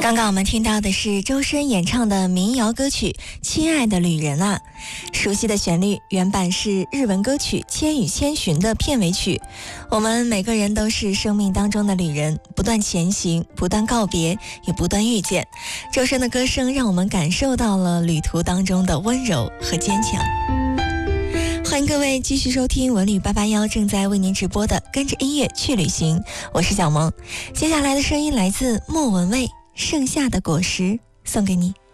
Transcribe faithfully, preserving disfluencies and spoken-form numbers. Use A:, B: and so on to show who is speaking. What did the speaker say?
A: 刚刚我们听到的是周深演唱的民谣歌曲《亲爱的旅人啊》，熟悉的旋律原版是日文歌曲《千与千寻》的片尾曲。我们每个人都是生命当中的旅人，不断前行，不断告别，也不断遇见。周深的歌声让我们感受到了旅途当中的温柔和坚强。欢迎各位继续收听文旅八八幺正在为您直播的跟着音乐去旅行，我是小萌。接下来的声音来自莫文蔚，盛夏的果实送给你。